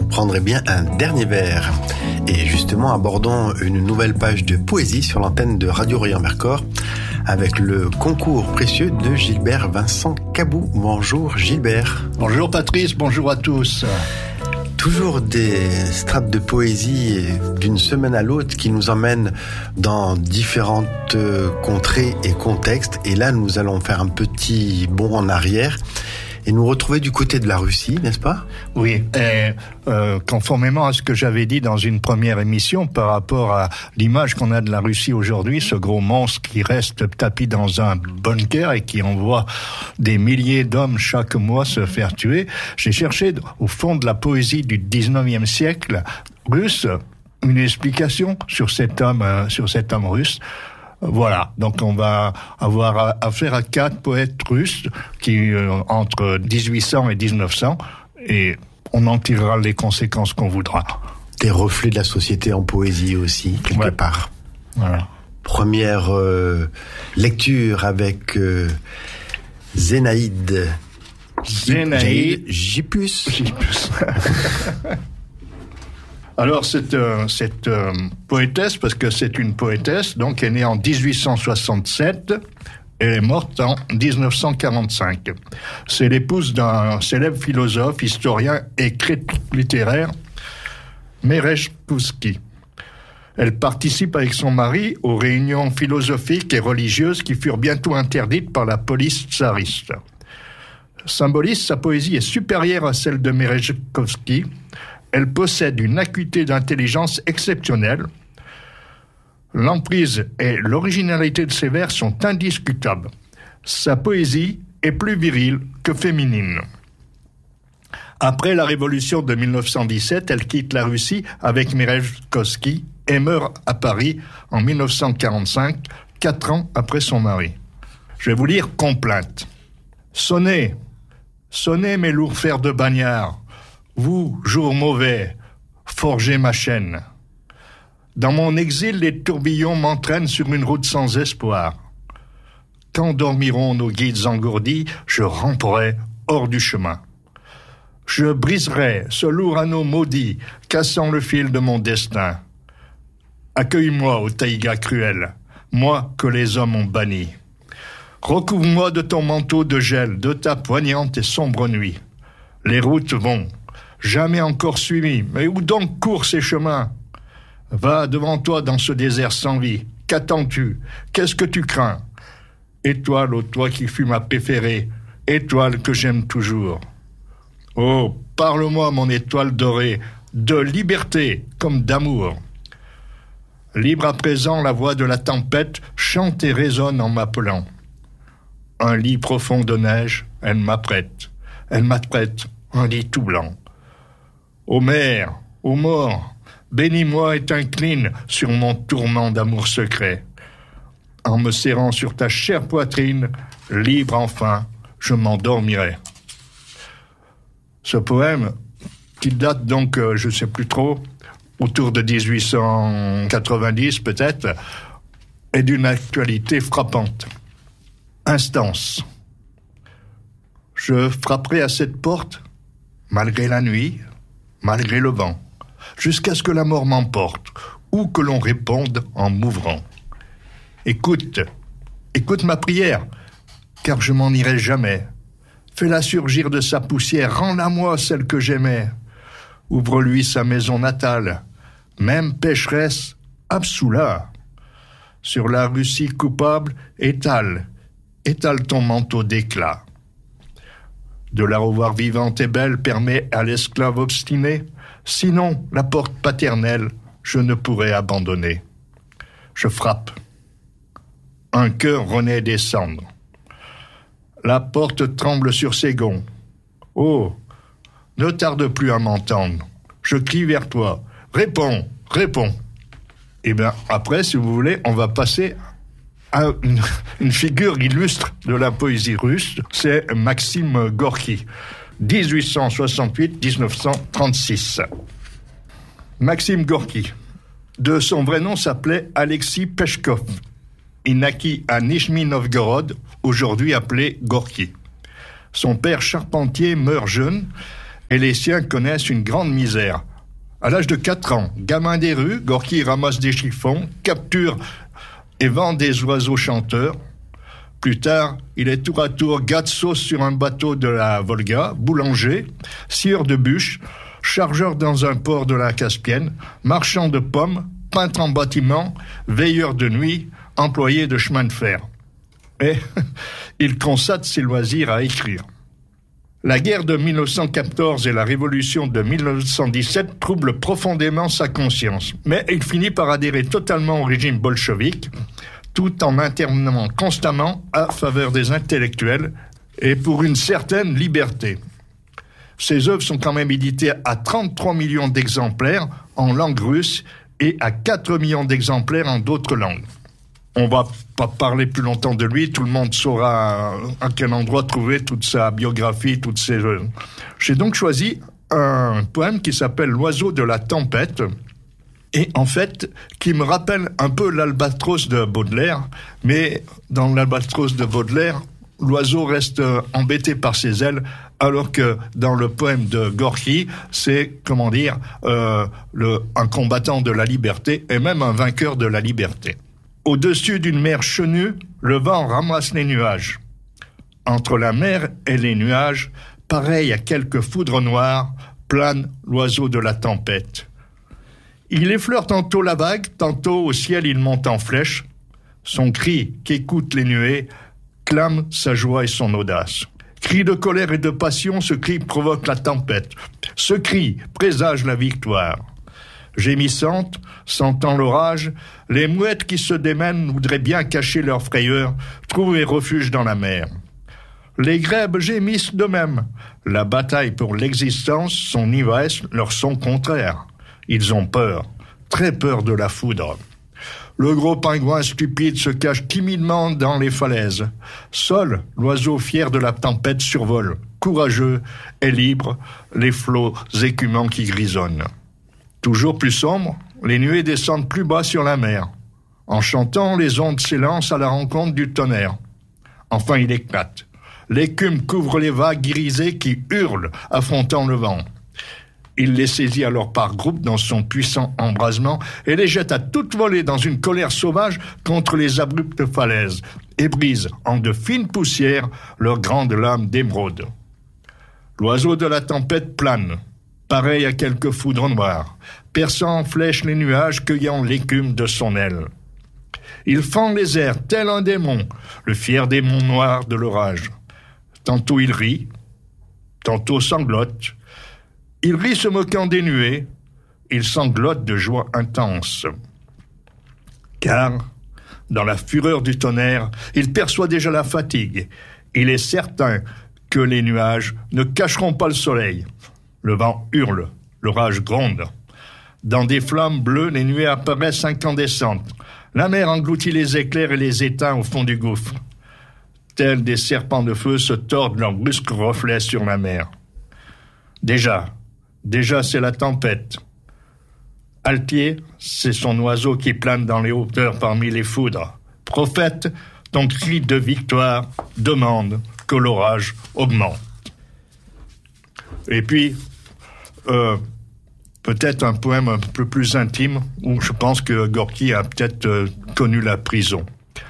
prendrez bien un dernier verre. Et justement, abordons une nouvelle page de poésie sur l'antenne de Radio Orient-Vercors avec le concours précieux de Gilbert Vincent Cabou. Bonjour Gilbert. Bonjour Patrice, bonjour à tous. Toujours des strates de poésie d'une semaine à l'autre qui nous emmènent dans différentes contrées et contextes. Et là, nous allons faire un petit bond en arrière et nous retrouver du côté de la Russie, n'est-ce pas ? Oui, et conformément à ce que j'avais dit dans une première émission par rapport à l'image qu'on a de la Russie aujourd'hui, ce gros monstre qui reste tapi dans un bunker et qui envoie des milliers d'hommes chaque mois se faire tuer, j'ai cherché au fond de la poésie du 19e siècle russe une explication sur cet homme russe. Voilà, donc on va avoir affaire à 4 poètes russes qui entre 1800 et 1900, et on en tirera les conséquences qu'on voudra. Des reflets de la société en poésie aussi, quelque part. Voilà. Première lecture avec Zénaïde Gipus. Alors cette poétesse, parce que c'est une poétesse, donc est née en 1867, elle est morte en 1945. C'est l'épouse d'un célèbre philosophe, historien et critique littéraire, Merejkovski. Elle participe avec son mari aux réunions philosophiques et religieuses qui furent bientôt interdites par la police tsariste. Symboliste, sa poésie est supérieure à celle de Merejkovski. Elle possède une acuité d'intelligence exceptionnelle. L'emprise et l'originalité de ses vers sont indiscutables. Sa poésie est plus virile que féminine. Après la révolution de 1917, elle quitte la Russie avec Merejkovski et meurt à Paris en 1945, 4 ans après son mari. Je vais vous lire Complainte. Sonnez, sonnez mes lourds fers de bagnard. Vous, jour mauvais, forgez ma chaîne. Dans mon exil, les tourbillons m'entraînent sur une route sans espoir. Quand dormiront nos guides engourdis, je ramperai hors du chemin. Je briserai ce lourd anneau maudit, cassant le fil de mon destin. Accueille-moi, ô taïga cruel, moi que les hommes ont banni. Recouvre-moi de ton manteau de gel, de ta poignante et sombre nuit. Les routes vont, jamais encore suivi, mais où donc courent ces chemins ? Va devant toi dans ce désert sans vie. Qu'attends-tu ? Qu'est-ce que tu crains ? Étoile, ô toi qui fus ma préférée, étoile que j'aime toujours. Oh, parle-moi, mon étoile dorée, de liberté comme d'amour. Libre à présent, la voix de la tempête chante et résonne en m'appelant. Un lit profond de neige, elle m'apprête un lit tout blanc. Ô mère, ô mort, bénis-moi et t'incline sur mon tourment d'amour secret. En me serrant sur ta chère poitrine, libre enfin, je m'endormirai. Ce poème, qui date donc, je ne sais plus trop, autour de 1890 peut-être, est d'une actualité frappante. Instance. Je frapperai à cette porte, malgré la nuit, malgré le vent, jusqu'à ce que la mort m'emporte, ou que l'on réponde en m'ouvrant. Écoute ma prière, car je m'en irai jamais. Fais-la surgir de sa poussière, rends-la moi celle que j'aimais. Ouvre-lui sa maison natale, même pécheresse, absous-la. Sur la Russie coupable, étale ton manteau d'éclat. De la revoir vivante et belle permet à l'esclave obstiné, sinon la porte paternelle, je ne pourrais abandonner. Je frappe. Un cœur renaît des cendres. La porte tremble sur ses gonds. Oh, ne tarde plus à m'entendre. Je crie vers toi. Réponds. Eh bien, après, si vous voulez, on va passer à une figure illustre de la poésie russe, c'est Maxime Gorki, 1868-1936. Maxime Gorki, de son vrai nom, s'appelait Alexis Peshkov. Il naquit à Nijni Novgorod, aujourd'hui appelé Gorki. Son père charpentier meurt jeune et les siens connaissent une grande misère. À l'âge de 4 ans, gamin des rues, Gorky ramasse des chiffons, capture et vend des oiseaux chanteurs. Plus tard, il est tour à tour gars de sauce sur un bateau de la Volga, boulanger, scieur de bûches, chargeur dans un port de la Caspienne, marchand de pommes, peintre en bâtiment, veilleur de nuit, employé de chemin de fer. Et il consacre ses loisirs à écrire. La guerre de 1914 et la révolution de 1917 troublent profondément sa conscience, mais il finit par adhérer totalement au régime bolchevique, tout en intervenant constamment à faveur des intellectuels et pour une certaine liberté. Ses œuvres sont quand même éditées à 33 millions d'exemplaires en langue russe et à 4 millions d'exemplaires en d'autres langues. On va pas parler plus longtemps de lui, tout le monde saura à quel endroit trouver toute sa biographie, toutes ses œuvres. J'ai donc choisi un poème qui s'appelle « L'oiseau de la tempête », et en fait, qui me rappelle un peu l'Albatros de Baudelaire, mais dans l'Albatros de Baudelaire, l'oiseau reste embêté par ses ailes, alors que dans le poème de Gorky, c'est, un combattant de la liberté, et même un vainqueur de la liberté. Au-dessus d'une mer chenue, le vent ramasse les nuages. Entre la mer et les nuages, pareil à quelques foudres noires, plane l'oiseau de la tempête. Il effleure tantôt la vague, tantôt au ciel il monte en flèche. Son cri qu'écoutent les nuées clame sa joie et son audace. Cri de colère et de passion, ce cri provoque la tempête. Ce cri présage la victoire. Gémissantes, sentant l'orage, les mouettes qui se démènent voudraient bien cacher leur frayeur, trouver refuge dans la mer. Les grèbes gémissent de même. La bataille pour l'existence, son ivresse, leur sont contraires. Ils ont peur, très peur de la foudre. Le gros pingouin stupide se cache timidement dans les falaises. Seul, l'oiseau fier de la tempête survole, courageux et libre, les flots écumants qui grisonnent. Toujours plus sombre, les nuées descendent plus bas sur la mer. En chantant, les ondes s'élancent à la rencontre du tonnerre. Enfin, il éclate. L'écume couvre les vagues irisées qui hurlent, affrontant le vent. Il les saisit alors par groupe dans son puissant embrasement et les jette à toute volée dans une colère sauvage contre les abruptes falaises et brise en de fines poussières leurs grandes lames d'émeraude. L'oiseau de la tempête plane, pareil à quelques foudres noires, perçant en flèche les nuages, cueillant l'écume de son aile. Il fend les airs tel un démon, le fier démon noir de l'orage. Tantôt il rit, tantôt sanglote. Il rit se moquant des nuées, il sanglote de joie intense. Car, dans la fureur du tonnerre, il perçoit déjà la fatigue. Il est certain que les nuages ne cacheront pas le soleil. Le vent hurle, l'orage gronde. Dans des flammes bleues, les nuées apparaissent incandescentes. La mer engloutit les éclairs et les éteint au fond du gouffre. Tels des serpents de feu se tordent leurs brusques reflets sur la mer. Déjà c'est la tempête. Altier, c'est son oiseau qui plane dans les hauteurs parmi les foudres. Prophète, ton cri de victoire demande que l'orage augmente. Et puis, peut-être un poème un peu plus intime, où je pense que Gorky a peut-être connu la prison.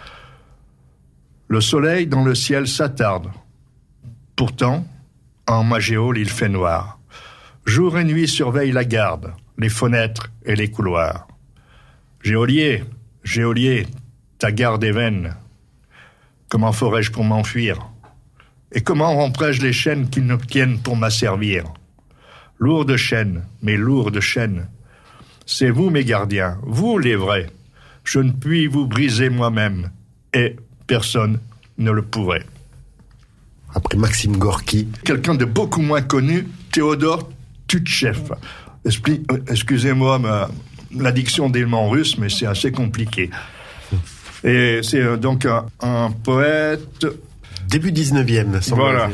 Le soleil dans le ciel s'attarde. Pourtant, en Magéole, il fait noir. Jour et nuit surveillent la garde, les fenêtres et les couloirs. Géolier, ta garde est vaine. Comment ferais-je pour m'enfuir? Et comment romprais-je les chaînes qui me tiennent pour m'asservir? Lourdes chaînes, mes lourdes chaînes. C'est vous, mes gardiens, vous les vrais. Je ne puis vous briser moi-même, et personne ne le pourrait. Après Maxime Gorky. Quelqu'un de beaucoup moins connu, Théodore Tutchev. Excusez-moi l'addiction des noms russes, mais c'est assez compliqué. Et c'est donc un poète... Début 19e, sans voilà.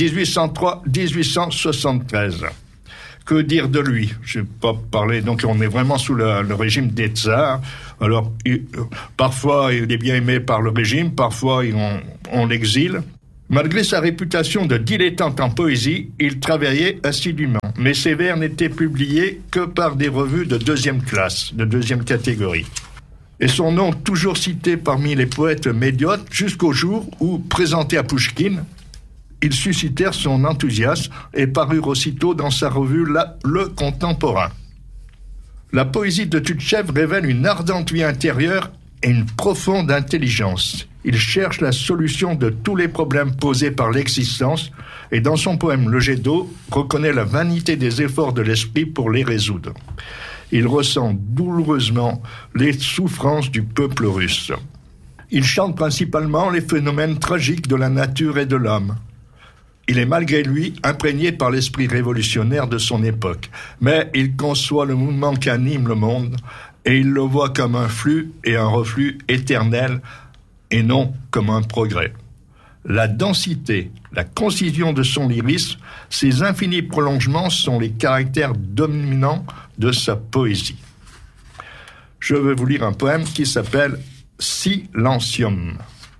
1803-1873. Que dire de lui? Je ne vais pas parler, donc on est vraiment sous le régime des tsars. Alors, parfois il est bien aimé par le régime, parfois on l'exile. Malgré sa réputation de dilettante en poésie, il travaillait assidûment, mais ses vers n'étaient publiés que par des revues de deuxième classe, de deuxième catégorie. Et son nom toujours cité parmi les poètes médiocres jusqu'au jour où, présentés à Pouchkine, ils suscitèrent son enthousiasme et parurent aussitôt dans sa revue Le Contemporain. La poésie de Tchutchev révèle une ardente vie intérieure et une profonde intelligence. Il cherche la solution de tous les problèmes posés par l'existence et dans son poème Le jet d'eau, reconnaît la vanité des efforts de l'esprit pour les résoudre. Il ressent douloureusement les souffrances du peuple russe. Il chante principalement les phénomènes tragiques de la nature et de l'homme. Il est malgré lui imprégné par l'esprit révolutionnaire de son époque, mais il conçoit le mouvement qui anime le monde et il le voit comme un flux et un reflux éternel et non comme un progrès. La densité, la concision de son lyrisme, ses infinis prolongements sont les caractères dominants de sa poésie. Je vais vous lire un poème qui s'appelle « Silencium ».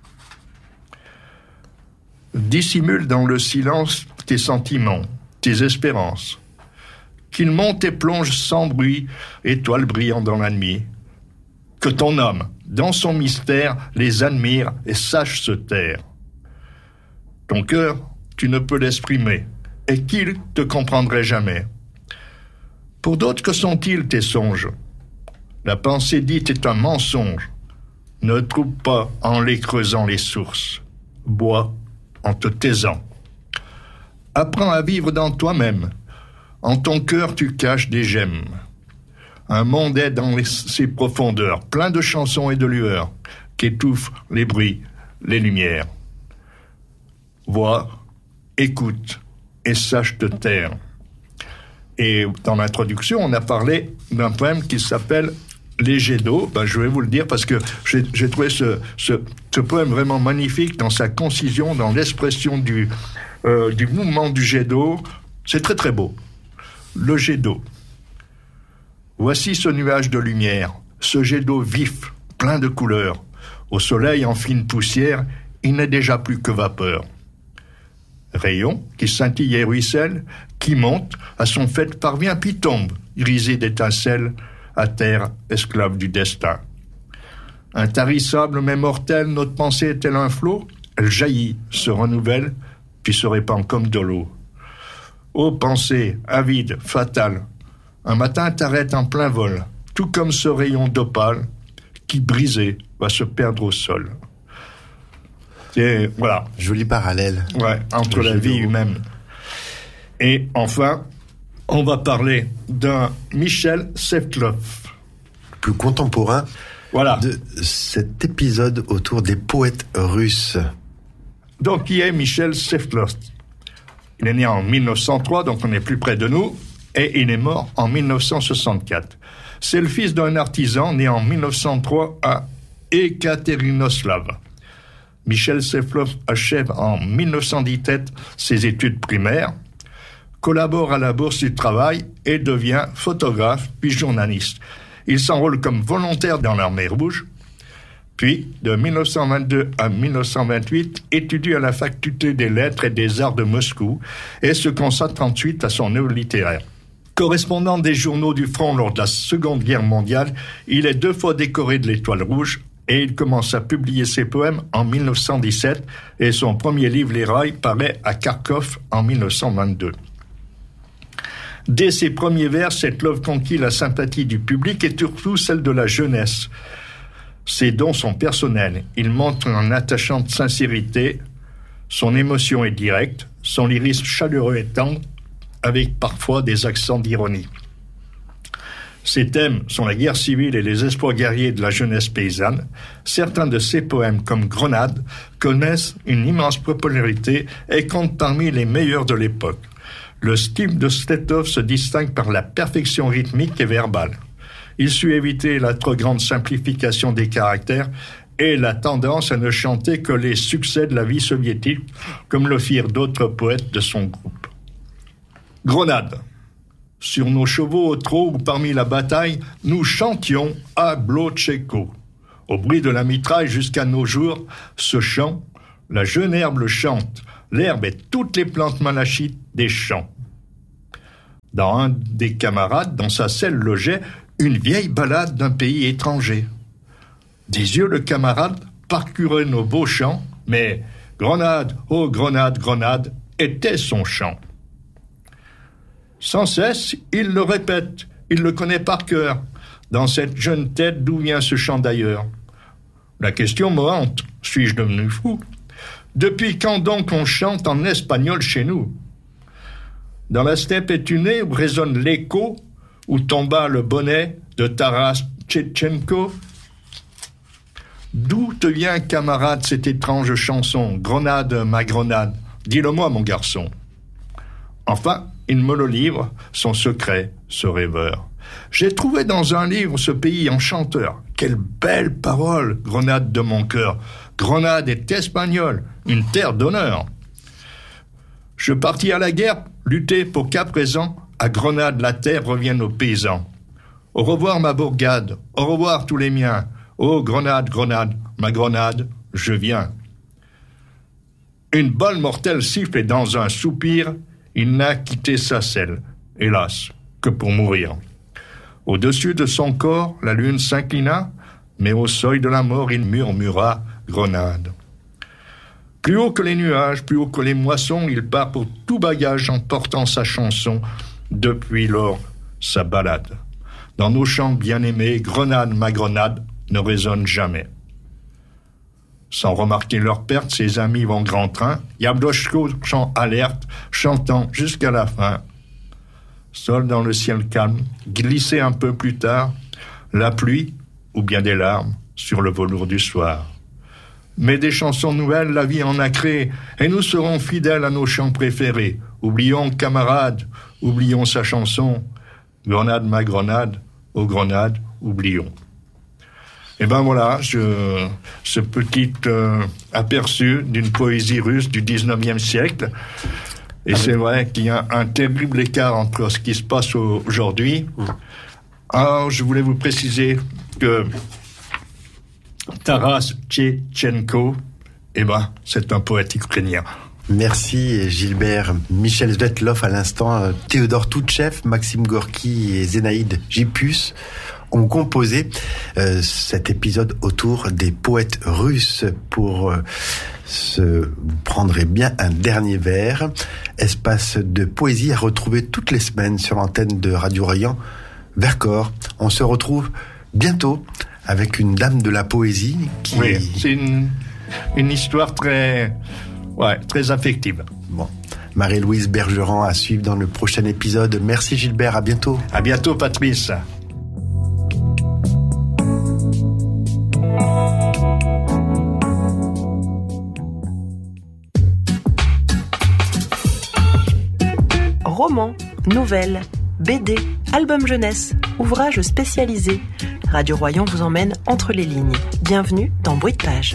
Dissimule dans le silence tes sentiments, tes espérances. Qu'il monte et plonge sans bruit, étoile brillant dans la nuit. Que ton homme, dans son mystère, les admire et sache se taire. Ton cœur, tu ne peux l'exprimer, et qu'il te comprendrait jamais. Pour d'autres, que sont-ils tes songes? La pensée dite est un mensonge. Ne trouve pas en les creusant les sources. Bois en te taisant. Apprends à vivre dans toi-même. En ton cœur, tu caches des gemmes. Un monde est dans ses profondeurs, plein de chansons et de lueurs, qui étouffent les bruits, les lumières. Vois, écoute et sache te taire. Et dans l'introduction, on a parlé d'un poème qui s'appelle Les jets d'eau. Je vais vous le dire parce que j'ai trouvé ce poème vraiment magnifique dans sa concision, dans l'expression du mouvement du jet d'eau. C'est très très beau. Le jet d'eau. Voici ce nuage de lumière, ce jet d'eau vif, plein de couleurs. Au soleil en fine poussière, il n'est déjà plus que vapeur. Rayon qui scintille et ruisselle, qui monte, à son fait parvient puis tombe, grisé d'étincelles, à terre, esclave du destin. Intarissable mais mortelle, notre pensée est-elle un flot? Elle jaillit, se renouvelle, puis se répand comme de l'eau. Ô pensée, avide, fatale, un matin t'arrête en plein vol, tout comme ce rayon d'opale qui, brisé, va se perdre au sol. Et voilà. Joli parallèle. Ouais, entre la vie humaine. Et enfin, on va parler d'un Michel Sevklov. Plus contemporain voilà. De cet épisode autour des poètes russes. Donc, qui est Michel Sevklov? Il est né en 1903, donc on est plus près de nous, et il est mort en 1964. C'est le fils d'un artisan né en 1903 à Ekatérinoslav. Michel Sevklov achève en 1917 ses études primaires, collabore à la Bourse du Travail et devient photographe puis journaliste. Il s'enrôle comme volontaire dans l'Armée rouge, puis de 1922 à 1928 étudie à la Faculté des Lettres et des Arts de Moscou et se consacre ensuite à son œuvre littéraire. Correspondant des journaux du front lors de la Seconde Guerre mondiale, il est 2 fois décoré de l'Étoile rouge et il commence à publier ses poèmes en 1917 et son premier livre, Les Rails, paraît à Kharkov en 1922. Dès ses premiers vers, Sevklov conquit la sympathie du public et surtout celle de la jeunesse. Ses dons sont personnels. Il montre une attachante sincérité. Son émotion est directe. Son lyrisme chaleureux et tendre, avec parfois des accents d'ironie. Ses thèmes sont la guerre civile et les espoirs guerriers de la jeunesse paysanne. Certains de ses poèmes, comme Grenade, connaissent une immense popularité et comptent parmi les meilleurs de l'époque. Le style de Sevklov se distingue par la perfection rythmique et verbale. Il sut éviter la trop grande simplification des caractères et la tendance à ne chanter que les succès de la vie soviétique, comme le firent d'autres poètes de son groupe. Grenade. Sur nos chevaux au trot ou parmi la bataille, nous chantions à Blotcheko. Au bruit de la mitraille jusqu'à nos jours, ce chant, la jeune herbe chante, l'herbe et toutes les plantes malachites des champs. Dans un des camarades, dans sa selle logeait une vieille ballade d'un pays étranger. Des yeux le camarade parcourait nos beaux champs, mais Grenade, oh Grenade, Grenade, était son chant. Sans cesse, il le répète, il le connaît par cœur, dans cette jeune tête d'où vient ce chant d'ailleurs. La question me hante, suis-je devenu fou? Depuis quand donc on chante en espagnol chez nous? Dans la steppe étunée où résonne l'écho, où tomba le bonnet de Taras Tchétchenko. D'où te vient, camarade, cette étrange chanson? Grenade, ma grenade, dis-le-moi, mon garçon. Enfin, il me le livre, son secret, ce rêveur. J'ai trouvé dans un livre ce pays enchanteur. Quelle belle parole, Grenade de mon cœur. Grenade est espagnole, une terre d'honneur. Je partis à la guerre, lutter pour qu'à présent, à Grenade, la terre revienne aux paysans. Au revoir ma bourgade, au revoir tous les miens. Oh, Grenade, Grenade, ma grenade, je viens. Une balle mortelle siffle et dans un soupir, il n'a quitté sa selle, hélas, que pour mourir. Au-dessus de son corps, la lune s'inclina, mais au seuil de la mort, il murmura Grenade. Plus haut que les nuages, plus haut que les moissons, il part pour tout bagage en portant sa chanson. Depuis lors, sa ballade. Dans nos chants bien-aimés, Grenade, ma grenade, ne résonne jamais. Sans remarquer leur perte, ses amis vont grand train. Yablochko chante alerte, chantant jusqu'à la fin. Seul dans le ciel calme, glissé un peu plus tard, la pluie, ou bien des larmes, sur le velours du soir. Mais des chansons nouvelles, la vie en a créé, et nous serons fidèles à nos chants préférés. Oublions, camarades, oublions sa chanson. Grenade, ma grenade, aux grenades, oublions. Et ben voilà, ce petit aperçu d'une poésie russe du 19e siècle. Et c'est vrai qu'il y a un terrible écart entre ce qui se passe aujourd'hui. Alors, je voulais vous préciser que Taras Tchétchenko, eh ben, c'est un poète ukrainien. Merci Gilbert. Michel Svetlov à l'instant, Théodore Toutchev, Maxime Gorky et Zénaïde Gipus ont composé cet épisode autour des poètes russes. Pour vous prendrez bien un dernier vers. Espace de poésie à retrouver toutes les semaines sur l'antenne de Radio Orient Vercors. On se retrouve bientôt avec une dame de la poésie qui... Oui, c'est une histoire très affective. Bon. Marie-Louise Bergeron à suivre dans le prochain épisode. Merci Gilbert, à bientôt. À bientôt Patrice. Romans, nouvelles, BD, albums jeunesse, ouvrages spécialisés. Radio Royan vous emmène entre les lignes. Bienvenue dans Bruit de Page.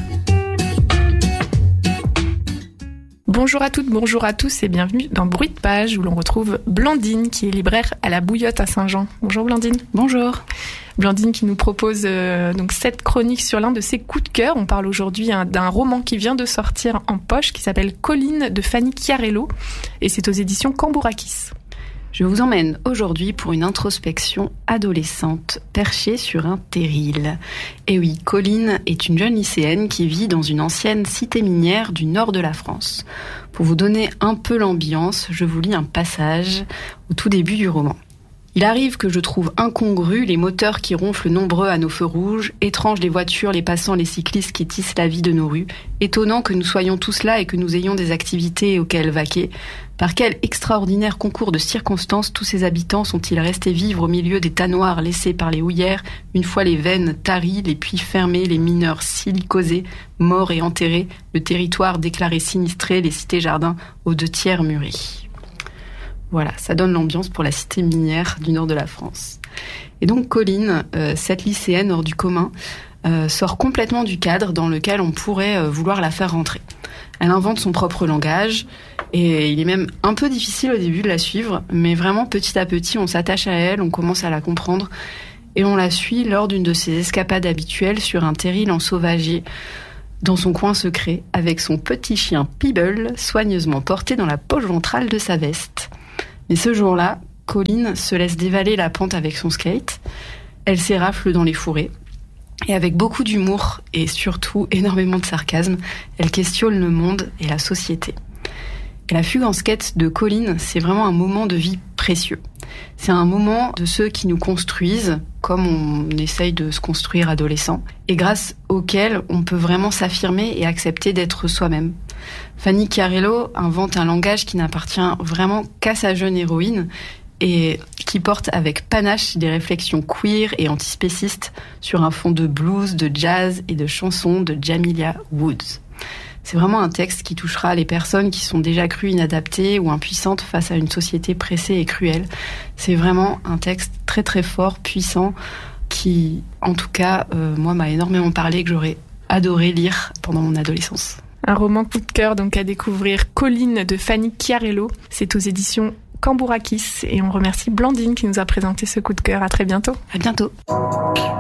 Bonjour à toutes, bonjour à tous et bienvenue dans Bruit de Page où l'on retrouve Blandine qui est libraire à la Bouillotte à Saint-Jean. Bonjour Blandine. Bonjour. Blandine qui nous propose donc 7 chroniques sur l'un de ses coups de cœur. On parle aujourd'hui d'un roman qui vient de sortir en poche qui s'appelle Colline de Fanny Chiarello et c'est aux éditions Cambourakis. Je vous emmène aujourd'hui pour une introspection adolescente perchée sur un terril. Et oui, Colline est une jeune lycéenne qui vit dans une ancienne cité minière du nord de la France. Pour vous donner un peu l'ambiance, je vous lis un passage au tout début du roman. Il arrive que je trouve incongrus les moteurs qui ronflent nombreux à nos feux rouges, étranges les voitures, les passants, les cyclistes qui tissent la vie de nos rues, étonnant que nous soyons tous là et que nous ayons des activités auxquelles vaquer. Par quel extraordinaire concours de circonstances tous ces habitants sont-ils restés vivre au milieu des tas noirs laissés par les houillères, une fois les veines taries, les puits fermés, les mineurs silicosés, morts et enterrés, le territoire déclaré sinistré, les cités-jardins aux 2/3 mûris. Voilà, ça donne l'ambiance pour la cité minière du nord de la France. Et donc Colline, cette lycéenne hors du commun, sort complètement du cadre dans lequel on pourrait vouloir la faire rentrer. Elle invente son propre langage et il est même un peu difficile au début de la suivre, mais vraiment petit à petit on s'attache à elle, on commence à la comprendre et on la suit lors d'une de ses escapades habituelles sur un terril ensauvageé. dans son coin secret, avec son petit chien Peeble, soigneusement porté dans la poche ventrale de sa veste. Mais ce jour-là, Colline se laisse dévaler la pente avec son skate. Elle s'érafle dans les fourrés. Et avec beaucoup d'humour et surtout énormément de sarcasme, elle questionne le monde et la société. Et la fugue en skate de Colline, c'est vraiment un moment de vie précieux. C'est un moment de ceux qui nous construisent, comme on essaye de se construire adolescent, et grâce auquel on peut vraiment s'affirmer et accepter d'être soi-même. Fanny Chiarello invente un langage qui n'appartient vraiment qu'à sa jeune héroïne, et qui porte avec panache des réflexions queer et antispécistes sur un fond de blues, de jazz et de chansons de Jamilia Woods. C'est vraiment un texte qui touchera les personnes qui sont déjà crues inadaptées ou impuissantes face à une société pressée et cruelle. C'est vraiment un texte très très fort, puissant, qui, en tout cas, moi, m'a énormément parlé, que j'aurais adoré lire pendant mon adolescence. Un roman coup de cœur donc à découvrir, Colline de Fanny Chiarello. C'est aux éditions Cambourakis et on remercie Blandine qui nous a présenté ce coup de cœur. À très bientôt. À bientôt.